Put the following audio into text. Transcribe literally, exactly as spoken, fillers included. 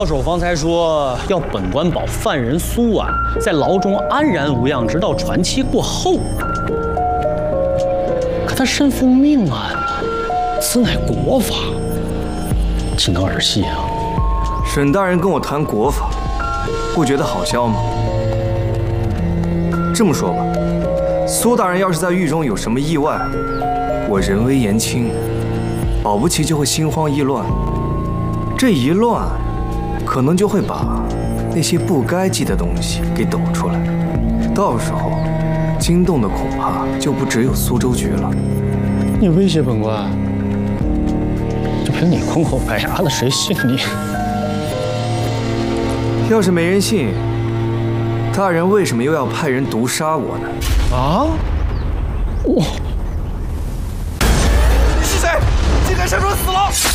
高手方才说要本官保犯人苏婉在牢中安然无恙，直到传期过后。可他身负命案，此乃国法，岂能儿戏啊？ 沈大人跟我谈国法，不觉得好笑吗？这么说吧，苏大人要是在狱中有什么意外，我人微言轻，保不齐就会心慌意乱。这一乱，可能就会把那些不该记的东西给抖出来，到时候惊动的恐怕就不只有苏州局了。 你威胁本官，就凭你空口白牙的，谁信你？ 要是没人信，大人为什么又要派人毒杀我呢？ 啊！我你是谁？竟敢擅闯死牢！